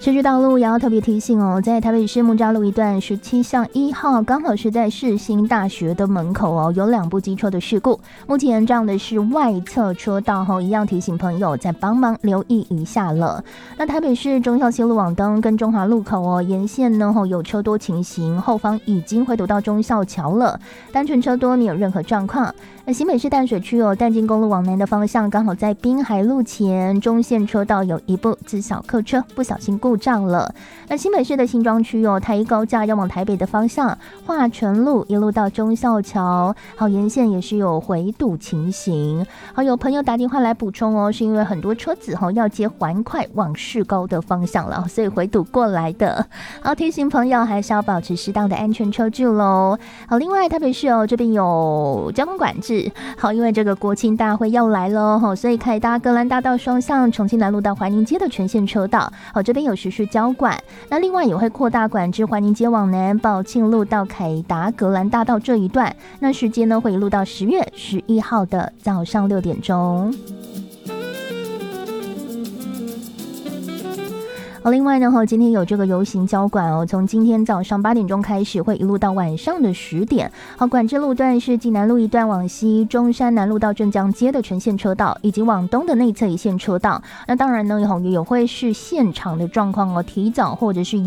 市区道路也要特别提醒哦，在台北市木栅路一段17巷1号，刚好是在世新大学的门口哦，有2部机车的事故。目前这样的是外侧车道一样提醒朋友再帮忙留意一下了。那台北市忠孝西路往东跟中华路口哦，沿线呢有车多情形，后方已经回堵到忠孝桥了，单纯车多没有任何状况。那新北市淡水区淡金公路往南的方向，刚好在滨海路前中线车道有一部自小客车不小心故障了。那新北市的新庄区台一高架要往台北的方向，化成路一路到忠孝桥，好，沿线也是有回堵情形。好，有朋友打电话来补充是因为很多车子要接环快往市高的方向了，所以回堵过来的。好，提醒朋友还是要保持适当的安全车距咯。好，另外台北市这边有交通管制。好，因为这个国庆大会要来了，所以凯达格兰大道双向重庆南路到怀宁街的全线车道，好，这边有实施交管。那另外也会扩大管制怀宁街往南宝庆路到凯达格兰大道这一段，那时间呢会一路到10月11号的早上6点钟。另外呢，今天有这个游行交管从今天早上8点钟开始，会一路到晚上的10点。好，管制路段是济南路一段往西，中山南路到镇江街的全线车道，以及往东的内侧一线车道。那当然呢，也有会是现场的状况提早或者是